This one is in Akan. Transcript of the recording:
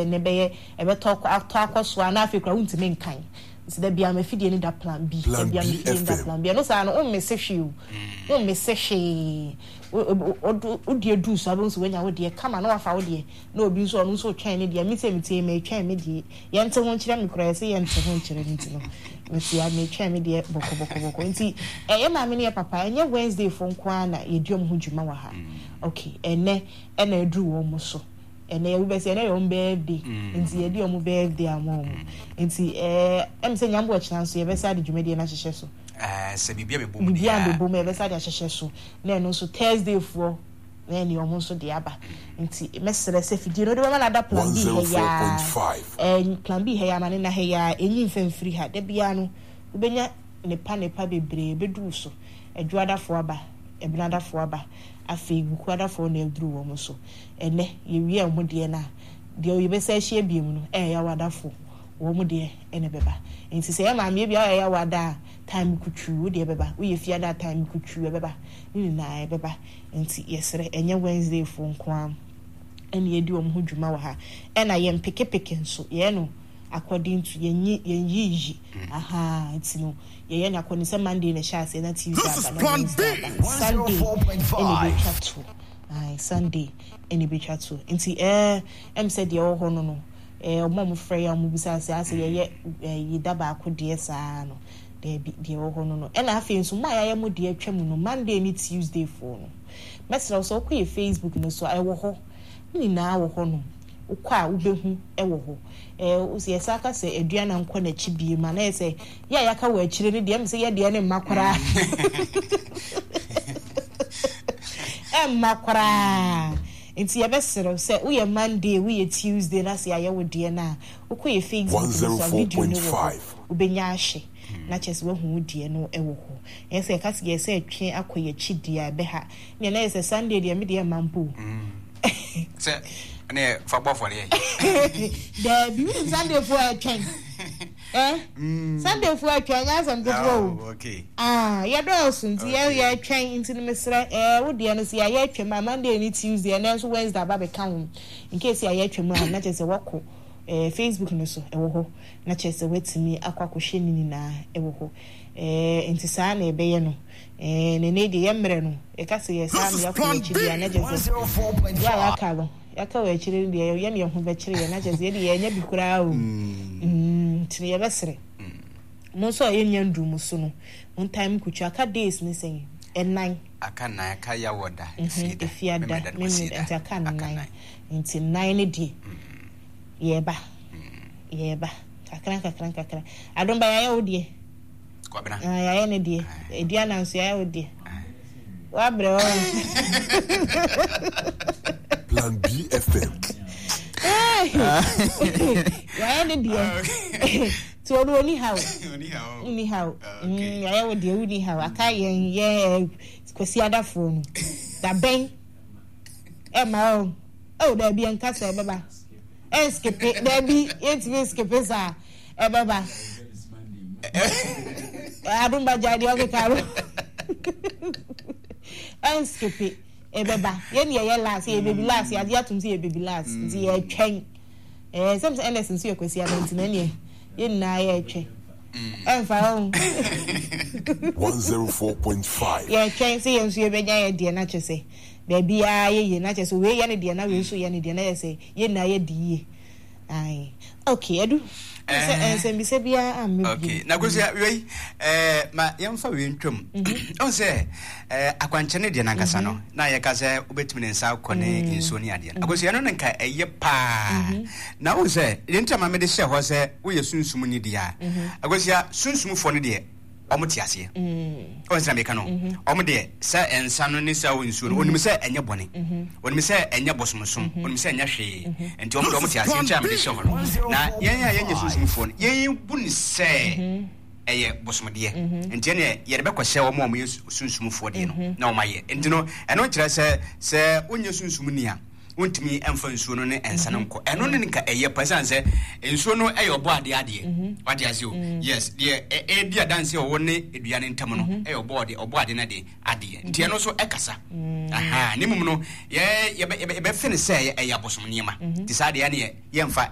say ne be talk akwaso ana afekra untime nkan nti da bia ma fidie ni da plan B da bia ma fidie ni da plan B no sa no o message you o message o die du so abon so wanya wo die kama na wafa wo die na obi so no so twan ne die me twen me die yente ho nkire me kura se yente ho nkire nti no nti ya me twan me die boko nti ye ma me ne papa enye Wednesday fo nko na ye diom ho djuma wa ha okay ene na edu wo mo so ene we be se ene yo birthday nti ye diom birthday amom nti em se nyambo china so ye be sa de djumadi na hyehyɛ so se bibia be bom dia be bom e be sa de hyehyɛ so na no so Thursday for na ni omo so de aba nti mesere se fidie no de ma na da plan B ya plan B he ya ma ne na he ya enyi mfamfiri ha da bia no ubenya nepa bebre bedu so adwada fo aba ebinada fo aba afi gukwada fo na eduru wo mo so ene ye wie mo de na de o yebe sa hye biem no ya wada fo wo mo de ene beba nti se ya ma me bia ya wada time kutru wo de beba wo ye fia da time kutru beba ni na beba nti yesere enye Wednesday fo nko ene ye di wo mo dwuma wa ha ena ye mpeke nso ye no according to yenyi aha it's no ye na akoni se Monday na sha se na Tuesday ba Sunday any be chat nti em said ye ho no omom frey am bisa se ase ye daba akode sa no de ho no e na afi nso ma ya mu de atwa mu no Monday ni Tuesday for no mesra so ko ye Facebook no so wo ho ni na wo ho no ukwa ubehu ewo ho usi esaka se aduana nkọ na chibie ma na ese ya ka wa chire ni de am se ya de ne makora makora nti ya besero se uye Monday uye Tuesday na se ya wo de na ukoye Facebook so video no ubenya ahye na chese we hu de no ewo ho ese ka se ese atwe akoye chidie abeha ne na ese Sunday de me de mampo se ne fa bo for ye da bi Sunday for a train Sunday for a train as am go okay ya do so nti ya train nti me sra wo de no se ya twem Monday ni Tuesday and so Wednesday ba be kan in case ya twem na chese wako Facebook no so ewo ho na chese wetimi akwakohwe ni na ewo ho nti saa na ebe ye no ne de yemre no e ka se yesa na yakọ chidi ya na chese ya ka lo yaka we chiri de ye ne ho be chiri na chese de ye nya bikura o tini ye besere mo so ye nya ndu mo so no on time kuchu aka days ni sen nine aka na aka ya woda fiada me nti aka 9 nti 9 di yeba kakran adomba ya odie kwa bena ya ne die edia na nso ya odie wa bre o Plan B FM ya ne die to no ni how ya odie uni how aka ye kwesi adafo no da ben ma o da bi enka se beba skip baby it will skip sa baba adumba jadi o karo skip baba ye ne ye last ye baby last ye atum se ye baby last ti ye twen some Anderson so ye kwesi adant na ne ye na ye twen enfa on 104.5 ye twen se ye nso ye benya ye de na chese baby ye na chese we ye ne de na we so ye ne de na ye se ye na ye di ai okay edu se mi se bia am okay na gosia we ma yemfa we ntwam on se akwanche ne de na nkasa no na ye ka se obetimi ne nsa akone nso ni ade na gosia no nka eye pa na on se ye ntama me de hye ho se we ye sunsum ni dia agosia sunsumfo ne de omuti ase o nsa me ka no omde se ensa no ni sa wonsu no onim se enye bone onim se enye bosomsom onim se enye hwe enti omde omuti ase ntia me de hye ho no na yenye sunsumfo no yen buni se eye bosomde enti ne ye de bekọ hye omo sunsumfo de no na omaye enti no eno kire se onye sunsum ni a wontimi emfa nsuo no ne ensa no nko eno ne nka eye pasan se nsuo no eye obo ade wade ase o yes de dia dance o woni eduane ntam no eye obo ade na de ade nti eno so ekasa aha ni mum no ye be fene se eye abosom niema ti sa de ya ne ye mfa